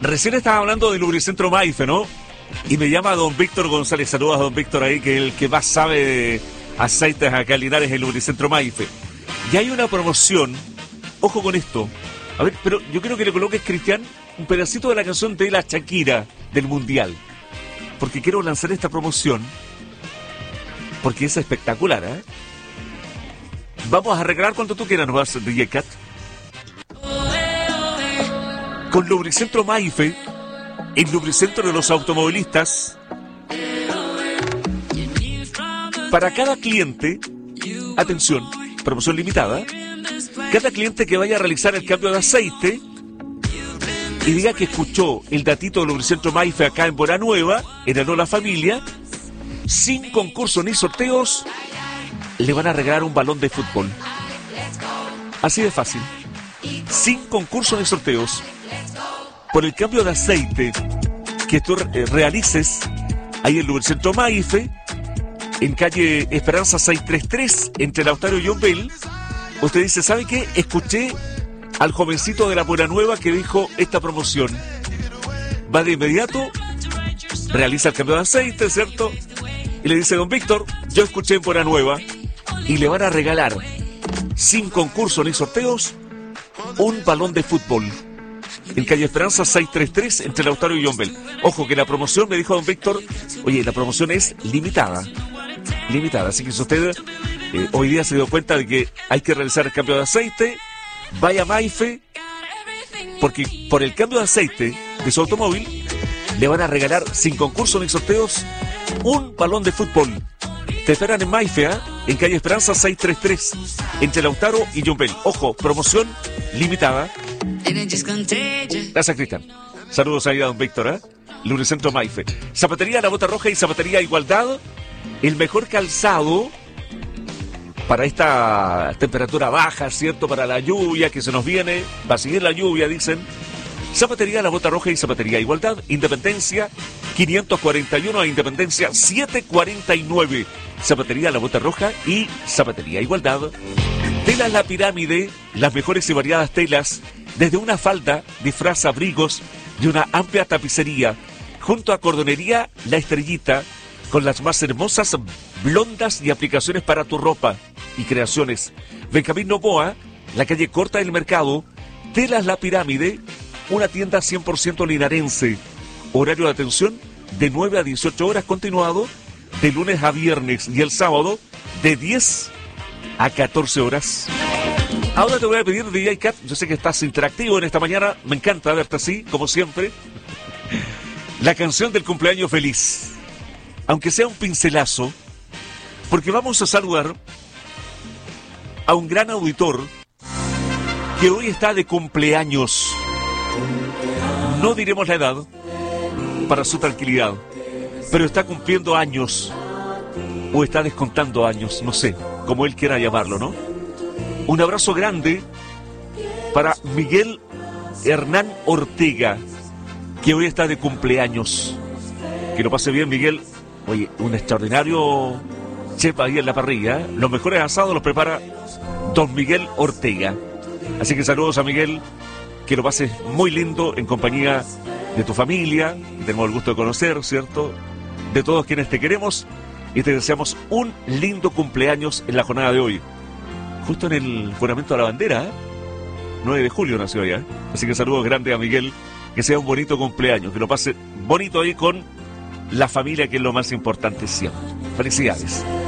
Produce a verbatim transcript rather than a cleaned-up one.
Recién estaba hablando del Lubricentro Maife, ¿no? Y me llama don Víctor González. Saludos a don Víctor ahí, que es el que más sabe de aceites acá en Linares, el Lubricentro Maife. Y hay una promoción, ojo con esto. A ver, pero yo quiero que le coloques, Cristian, un pedacito de la canción de la Shakira del Mundial. Porque quiero lanzar esta promoción, porque es espectacular, ¿eh? Vamos a arreglar cuando tú quieras, nos vas a D J Cat. Con Lubricentro Maife, el lubricentro de los automovilistas, para cada cliente, atención, promoción limitada, cada cliente que vaya a realizar el cambio de aceite y diga que escuchó el datito del Lubricentro Maife acá en Buena Nueva, en el Hola Familia, sin concurso ni sorteos, le van a regalar un balón de fútbol. Así de fácil. Sin concurso ni sorteos. Por el cambio de aceite que tú eh, realices ahí en el Lubricentro Maife, en calle Esperanza seiscientos treinta y tres, entre Lautaro y Yombel, usted dice, ¿sabe qué? Escuché al jovencito de la Buena Nueva que dijo esta promoción. Va de inmediato, realiza el cambio de aceite, ¿cierto? Y le dice, don Víctor, yo escuché en Buena Nueva, y le van a regalar, sin concurso ni sorteos, un balón de fútbol. En calle Esperanza seiscientos treinta y tres, entre Lautaro y Yombel. Ojo que la promoción, me dijo don Víctor, oye, la promoción es limitada. Limitada, así que si usted eh, hoy día se dio cuenta de que hay que realizar el cambio de aceite, vaya a Maife, porque por el cambio de aceite de su automóvil le van a regalar, sin concurso ni sorteos, un balón de fútbol. Te esperan en Maife, ¿eh? En calle Esperanza seiscientos treinta y tres, entre Lautaro y Yombel. Ojo, promoción limitada. Gracias, Cristian. Saludos ahí a don Víctor, ¿eh? Lubricentro Maife. Zapatería La Bota Roja y Zapatería Igualdad. El mejor calzado para esta temperatura baja, ¿cierto? Para la lluvia que se nos viene. Va a seguir la lluvia, dicen. Zapatería La Bota Roja y Zapatería Igualdad. Independencia quinientos cuarenta y uno a Independencia setecientos cuarenta y nueve. Zapatería La Bota Roja y Zapatería Igualdad. Telas La Pirámide. Las mejores y variadas telas. Desde una falda, disfraz, abrigos y una amplia tapicería. Junto a Cordonería La Estrellita, con las más hermosas blondas y aplicaciones para tu ropa y creaciones. Benjamín Novoa, la calle Corta del Mercado. Telas La Pirámide, una tienda cien por ciento linarense. Horario de atención de nueve a dieciocho horas, continuado de lunes a viernes, y el sábado de diez a catorce horas. Ahora te voy a pedir, D J Cat, yo sé que estás interactivo en esta mañana, me encanta verte así, como siempre, la canción del cumpleaños feliz, aunque sea un pincelazo, porque vamos a saludar a un gran auditor que hoy está de cumpleaños. No diremos la edad para su tranquilidad, pero está cumpliendo años o está descontando años, no sé, como él quiera llamarlo, ¿no? Un abrazo grande para Miguel Hernán Ortega, que hoy está de cumpleaños. Que lo pase bien, Miguel. Oye, un extraordinario chef ahí en la parrilla, ¿eh? Los mejores asados los prepara don Miguel Ortega. Así que saludos a Miguel, que lo pases muy lindo en compañía de tu familia, que tenemos el gusto de conocer, ¿cierto? De todos quienes te queremos, y te deseamos un lindo cumpleaños en la jornada de hoy. Justo en el juramento de la bandera, ¿eh? nueve de julio nació allá, ¿eh? Así que saludos grandes a Miguel, que sea un bonito cumpleaños, que lo pase bonito ahí con la familia, que es lo más importante siempre. Felicidades.